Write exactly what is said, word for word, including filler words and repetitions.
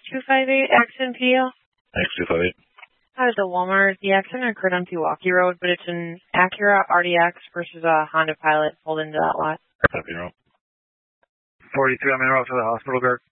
two five eight, accident P O. X two five eight. Hi, it's a Walmart. The accident occurred on Pewaukee Road, but it's an Acura R D X versus a Honda Pilot pulled into that lot. Copy, roll. forty-three, I'm in route to the hospital, Kirk.